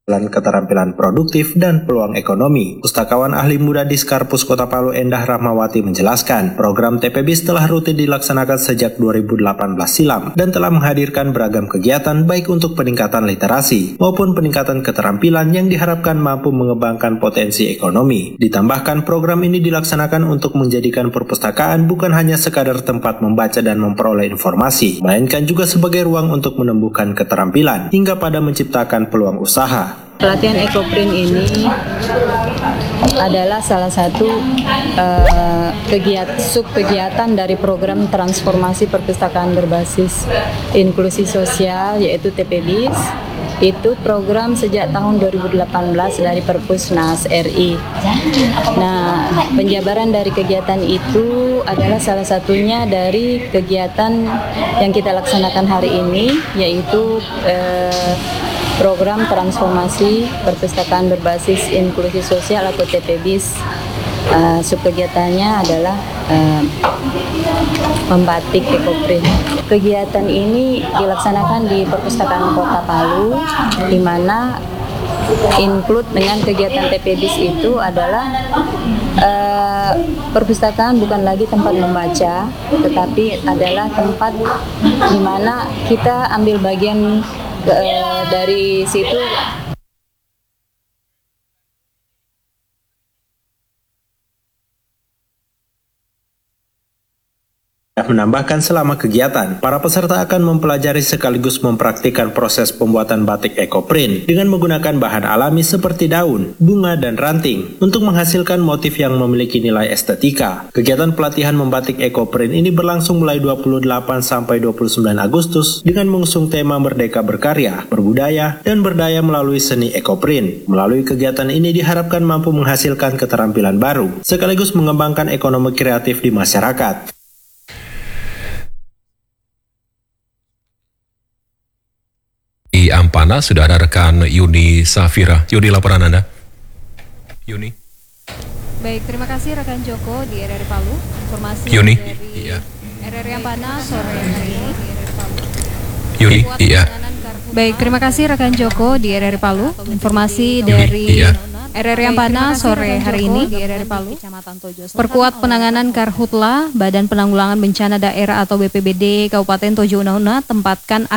keterampilan produktif dan peluang ekonomi. Pustakawan ahli muda di Skarpus Kota Palu Endah Rahmawati menjelaskan, program TPBIS telah rutin dilaksanakan sejak 2018 silam dan telah menghadirkan beragam kegiatan baik untuk peningkatan literasi maupun peningkatan keterampilan yang diharapkan mampu mengembangkan potensi ekonomi. Ditambahkan, program ini dilaksanakan untuk menjadikan perpustakaan bukan hanya sekadar tempat membaca dan memperoleh informasi, melainkan juga sebagai ruang untuk menumbuhkan keterampilan hingga pada menciptakan peluang usaha. Pelatihan Ekoprint ini adalah salah satu sub-kegiatan dari program transformasi perpustakaan berbasis inklusi sosial yaitu TPBIS. Itu program sejak tahun 2018 dari Perpusnas RI. Nah, penjabaran dari kegiatan itu adalah salah satunya dari kegiatan yang kita laksanakan hari ini, yaitu program transformasi perpustakaan berbasis inklusi sosial atau TPBIS. Subkegiatannya adalah membatik Ekoprint. Kegiatan ini dilaksanakan di Perpustakaan Kota Palu, di mana include dengan kegiatan TPBIS itu adalah perpustakaan bukan lagi tempat membaca, tetapi adalah tempat di mana kita ambil bagian dari situ. Menambahkan, selama kegiatan, para peserta akan mempelajari sekaligus mempraktikkan proses pembuatan batik Ekoprint dengan menggunakan bahan alami seperti daun, bunga, dan ranting untuk menghasilkan motif yang memiliki nilai estetika. Kegiatan pelatihan membatik Ekoprint ini berlangsung mulai 28 sampai 29 Agustus dengan mengusung tema Merdeka Berkarya, Berbudaya, dan Berdaya melalui seni Ekoprint. Melalui kegiatan ini diharapkan mampu menghasilkan keterampilan baru, sekaligus mengembangkan ekonomi kreatif di masyarakat. Di Ampana sudah ada rekan Yuni Safira. Yuni, laporan Anda. Yuni. Baik, terima kasih rekan Joko di RRI Palu. Informasi Yuni. dari RRI Ampana sore hari ini di RRI Palu. Yuni. Iya. Baik, terima kasih rekan Joko di RRI Palu. Informasi dari RRI Ampana sore hari ini di RRI Palu. Perkuat penanganan Karhutla, Badan Penanggulangan Bencana Daerah atau BPBD Kabupaten Tojo Una Una tempatkan